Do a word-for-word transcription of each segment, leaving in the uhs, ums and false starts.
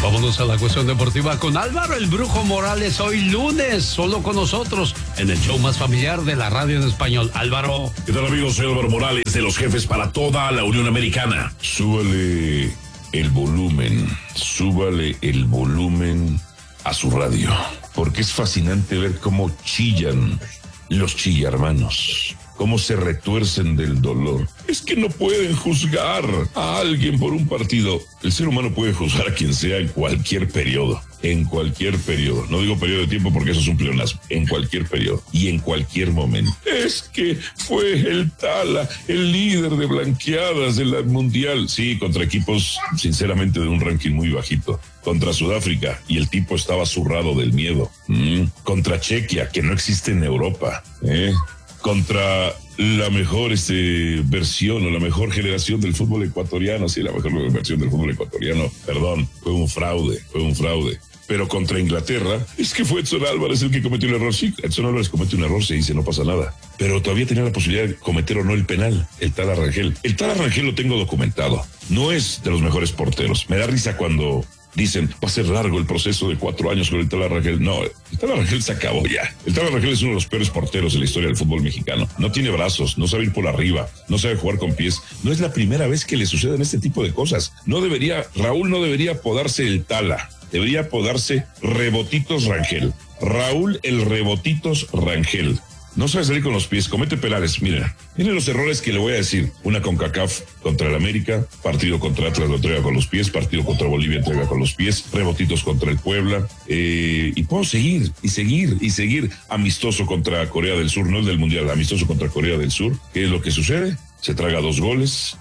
Vámonos a la cuestión deportiva con Álvaro el Brujo Morales. Hoy lunes, solo con nosotros, en el show más familiar de la radio en español. Álvaro. ¿Qué tal, amigos? Soy Álvaro Morales, de los jefes para toda la Unión Americana. Súbale el volumen, súbale el volumen a su radio, porque es fascinante ver cómo chillan los chillarmanos, cómo se retuercen del dolor. Es que no pueden juzgar a alguien por un partido. El ser humano puede juzgar a quien sea en cualquier periodo, en cualquier periodo. No digo periodo de tiempo porque eso es un pleonasmo. En cualquier periodo y en cualquier momento. Es que fue el Tala, el líder de blanqueadas de la Mundial. Sí, contra equipos, sinceramente, de un ranking muy bajito. Contra Sudáfrica, y el tipo estaba zurrado del miedo. Mm. Contra Chequia, que no existe en Europa. ¿Eh? Contra la mejor este, versión o la mejor generación del fútbol ecuatoriano. Sí, la mejor versión del fútbol ecuatoriano. Perdón, fue un fraude, fue un fraude. Pero contra Inglaterra, es que fue Edson Álvarez el que cometió el error. Sí, Edson Álvarez comete un error, se dice, no pasa nada. Pero todavía tenía la posibilidad de cometer o no el penal, el Tala Rangel. El Tala Rangel lo tengo documentado. No es de los mejores porteros. Me da risa cuando dicen, va a ser largo el proceso de cuatro años con el Tala Rangel. No, el Tala Rangel se acabó ya. El Tala Rangel es uno de los peores porteros de la historia del fútbol mexicano. No tiene brazos, no sabe ir por arriba, no sabe jugar con pies. No es la primera vez que le suceden este tipo de cosas. No debería, Raúl no debería apodarse el Tala. Debería apodarse Rebotitos Rangel. Raúl el Rebotitos Rangel. No sabe salir con los pies, comete penales. Miren, miren los errores que le voy a decir. Una CONCACAF contra el América, partido contra Atlas lo entrega con los pies, partido contra Bolivia entrega con los pies, rebotitos contra el Puebla, eh, y puedo seguir, y seguir, y seguir. Amistoso contra Corea del Sur, no es del Mundial, amistoso contra Corea del Sur. ¿Qué es lo que sucede? Se traga dos goles.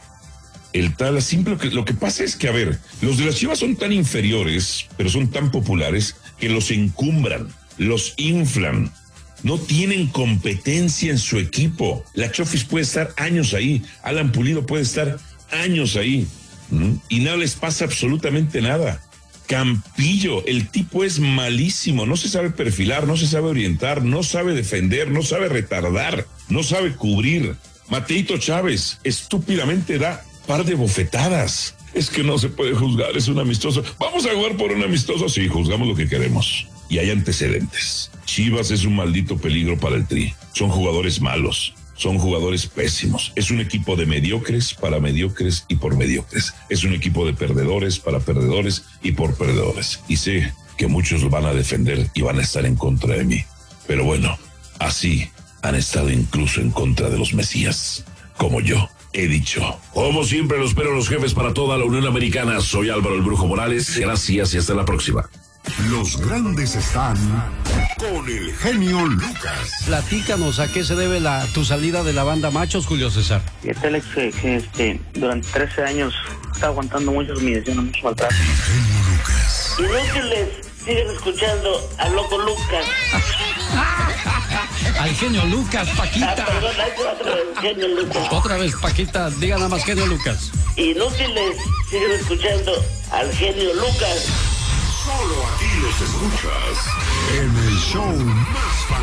El Tala, simple, lo que pasa es que, a ver, los de las Chivas son tan inferiores, pero son tan populares, que los encumbran, los inflan. No tienen competencia en su equipo. La Chofis puede estar años ahí. Alan Pulido puede estar años ahí. ¿Mm? Y no les pasa absolutamente nada. Campillo, el tipo es malísimo. No se sabe perfilar, no se sabe orientar, no sabe defender, no sabe retardar, no sabe cubrir. Mateito Chávez, estúpidamente da par de bofetadas. Es que no se puede juzgar, es un amistoso. Vamos a jugar por un amistoso. Sí, juzgamos lo que queremos. Y hay antecedentes. Chivas es un maldito peligro para el Tri. Son jugadores malos, son jugadores pésimos. Es un equipo de mediocres para mediocres y por mediocres. Es un equipo de perdedores para perdedores y por perdedores. Y sé que muchos lo van a defender y van a estar en contra de mí. Pero bueno, así han estado incluso en contra de los Mesías, como yo he dicho. Como siempre, los espero los jefes para toda la Unión Americana. Soy Álvaro el Brujo Morales. Gracias y hasta la próxima. Los grandes están con el genio Lucas. Platícanos, ¿a qué se debe la, tu salida de la banda Machos, Julio César? Fíjate, Alex, que, que este, durante trece años está aguantando muchas humillaciones, mucho maltrato. El genio Lucas. Inútiles, siguen escuchando al loco Lucas. Al genio Lucas, Paquita. Ah, perdón, ahí va otra vez, genio Lucas. Otra vez, Paquita, diga nada más genio Lucas. Inútiles, siguen escuchando al genio Lucas. Solo aquí los escuchas en el show más